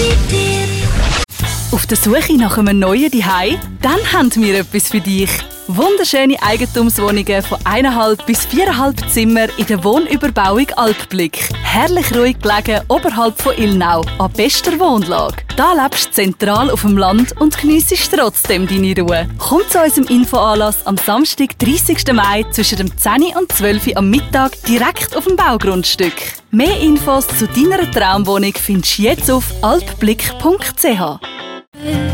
Auf der Suche nach einem neuen Zuhause? Dann haben wir etwas für dich. Wunderschöne Eigentumswohnungen von 1,5 bis 4,5 Zimmer in der Wohnüberbauung Alpblick. Herrlich ruhig gelegen oberhalb von Ilnau, an bester Wohnlage. Da lebst du zentral auf dem Land und geniessest trotzdem deine Ruhe. Komm zu unserem Infoanlass am Samstag, 30. Mai zwischen dem 10 und 12 Uhr am Mittag direkt auf dem Baugrundstück. Mehr Infos zu deiner Traumwohnung findest du jetzt auf alpblick.ch.